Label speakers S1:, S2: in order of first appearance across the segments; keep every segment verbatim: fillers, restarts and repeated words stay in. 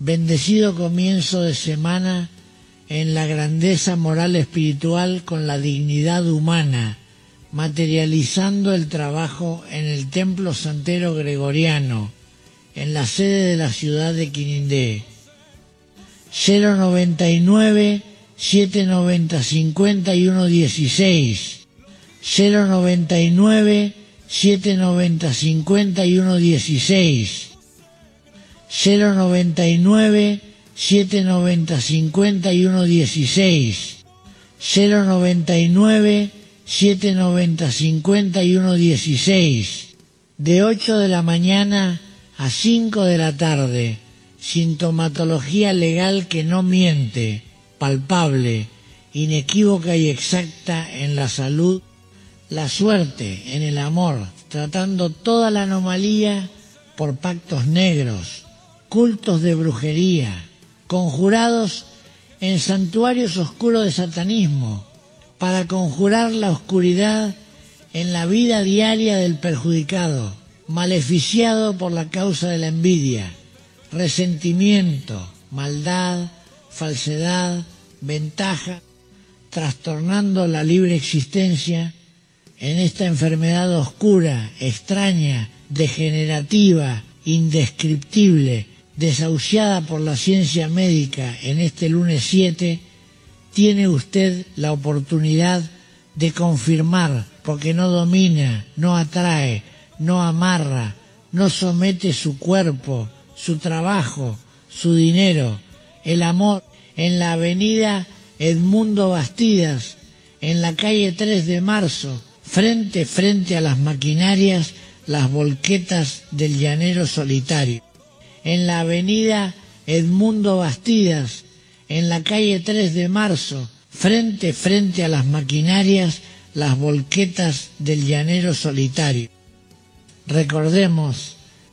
S1: Bendecido comienzo de semana en la grandeza moral espiritual con la dignidad humana, materializando el trabajo en el templo santero gregoriano, en la sede de la ciudad de Quinindé. cero noventa y nueve, siete noventa, cincuenta y uno dieciséis. cero noventa y nueve, siete noventa, cincuenta y uno dieciséis. cero noventa y nueve, siete noventa, cincuenta y uno dieciséis. cero noventa y nueve, siete noventa, cincuenta y uno dieciséis. De ocho de la mañana a cinco de la tarde. Sintomatología legal que no miente, palpable, inequívoca y exacta en la salud, la suerte en el amor, tratando toda la anomalía por pactos negros, cultos de brujería, conjurados en santuarios oscuros de satanismo, para conjurar la oscuridad en la vida diaria del perjudicado, maleficiado por la causa de la envidia, resentimiento, maldad, falsedad, ventaja, trastornando la libre existencia en esta enfermedad oscura, extraña, degenerativa, indescriptible, desahuciada por la ciencia médica en este lunes siete, tiene usted la oportunidad de confirmar, porque no domina, no atrae, no amarra, no somete su cuerpo, su trabajo, su dinero, el amor, en la avenida Edmundo Bastidas, en la calle tres de marzo, frente frente a las maquinarias, las volquetas del llanero solitario. En la avenida Edmundo Bastidas, en la calle tres de marzo, frente frente a las maquinarias, las volquetas del llanero solitario. Recordemos,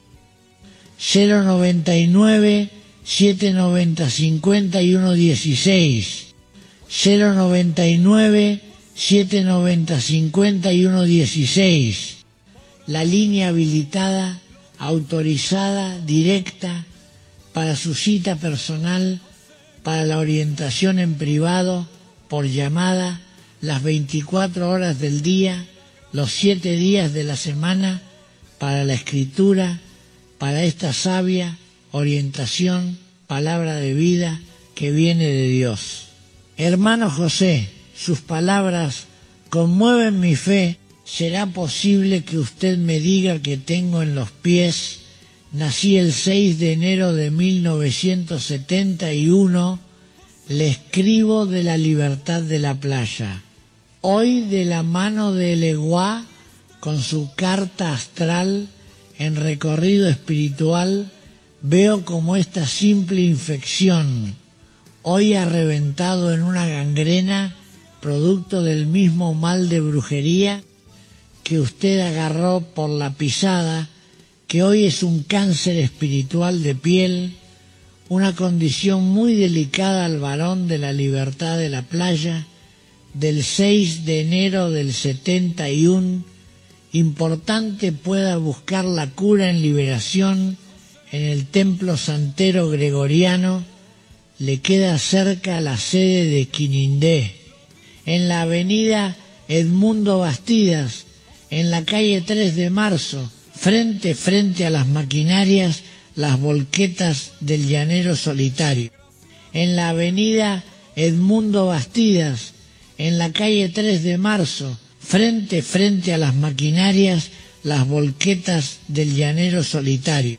S1: cero noventa y nueve, siete noventa, cincuenta y uno dieciséis, cero noventa y nueve, siete noventa, cincuenta y uno dieciséis, la línea habilitada, autorizada, directa, para su cita personal, para la orientación en privado, por llamada, las veinticuatro horas del día, los siete días de la semana, para la escritura, para esta sabia orientación, palabra de vida que viene de Dios. Hermano José, sus palabras conmueven mi fe. ¿Será posible que usted me diga que tengo en los pies? Nací el seis de enero de mil novecientos setenta y uno, le escribo de la Libertad de la Playa. Hoy, de la mano de Leguá, con su carta astral en recorrido espiritual, veo como esta simple infección, hoy ha reventado en una gangrena, producto del mismo mal de brujería que usted agarró por la pisada, que hoy es un cáncer espiritual de piel, una condición muy delicada al varón de la Libertad de la Playa, del seis de enero del setenta y uno, importante pueda buscar la cura en liberación en el templo santero gregoriano, le queda cerca la sede de Quinindé, en la avenida Edmundo Bastidas, en la calle tres de marzo, frente frente a las maquinarias, las volquetas del llanero solitario. En la avenida Edmundo Bastidas, en la calle tres de marzo, frente frente a las maquinarias, las volquetas del llanero solitario.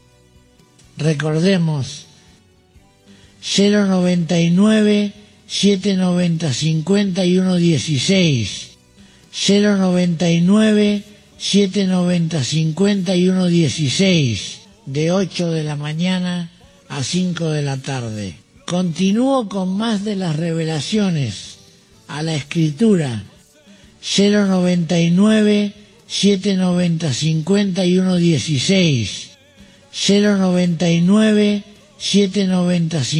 S1: Recordemos, cero noventa y nueve, siete noventa, cincuenta y uno dieciséis, cero noventa y nueve, siete noventa, cincuenta y uno dieciséis, de ocho de la mañana a cinco de la tarde. Continúo con más de las revelaciones a la escritura, cero noventa y nueve, siete noventa, cincuenta y uno dieciséis, cero noventa y nueve, siete noventa,